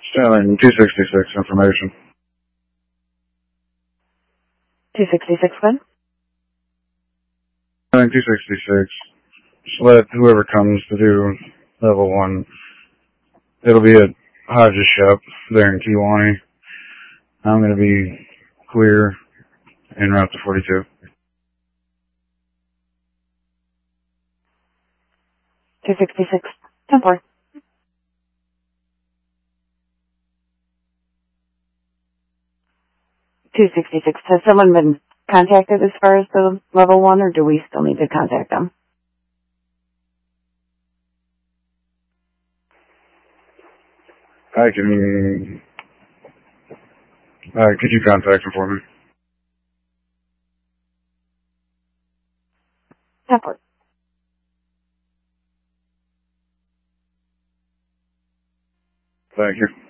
Sterling 266 information. 266 when? Sterling 266. Just let whoever comes to do level 1. It'll be at Hodges Shop there in Kewanee. I'm going to be clear en route to 42. 266. 10-4. Has someone been contacted as far as the level 1, or do we still need to contact them? I can... could you contact them for me? 10-4. Thank you.